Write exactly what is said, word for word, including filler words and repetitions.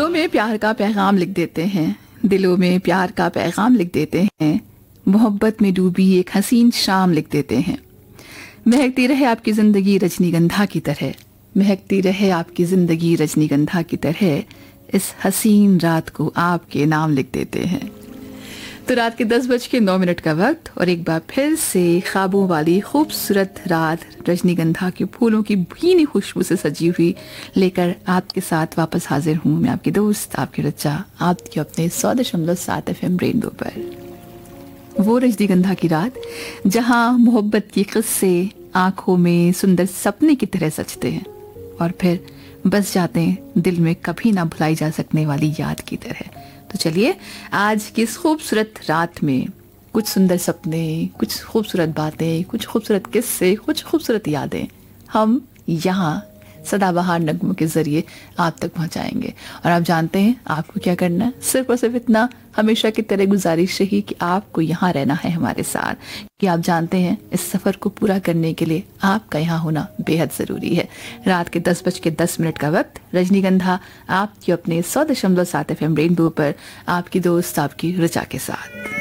दिलों में प्यार का पैगाम लिख देते हैं, दिलों में प्यार का पैगाम लिख देते हैं, मोहब्बत में डूबी एक हसीन शाम लिख देते हैं। महकती रहे आपकी जिंदगी रजनीगंधा की तरह, महकती रहे आपकी जिंदगी रजनीगंधा की तरह, इस हसीन रात को आपके नाम लिख देते हैं। तो रात के दस बज के नौ मिनट का वक्त और एक बार फिर से ख्वाबों वाली खूबसूरत रात रजनीगंधा के फूलों की भीनी खुशबू से सजी हुई लेकर आपके साथ वापस हाजिर हूँ मैं, आपकी दोस्त, आपकी रचा, आपके अपने सौ दशमलव सात एफ एम रेनबो पर। वो रजनीगंधा की रात जहाँ मोहब्बत के किस्से आंखों में सुंदर सपने की तरह सजते हैं और फिर बस जाते हैं दिल में कभी ना भुलाई जा सकने वाली याद की तरह। तो चलिए आज की इस खूबसूरत रात में कुछ सुंदर सपने, कुछ खूबसूरत बातें, कुछ खूबसूरत किस्से, कुछ खूबसूरत यादें हम यहाँ सदाबहार नगमों के जरिए आप तक पहुँचाएंगे। और आप जानते हैं आपको क्या करना है, सिर्फ और सिर्फ इतना, हमेशा की तरह गुजारिश रही कि आपको यहाँ रहना है हमारे साथ, कि आप जानते हैं इस सफ़र को पूरा करने के लिए आपका यहाँ होना बेहद ज़रूरी है। रात के दस बज के दस मिनट का वक्त, रजनीगंधा आपकी अपने सौ दशमलव सात एफ एम रेनबो पर, आपकी दोस्त, आपकी रचा के साथ।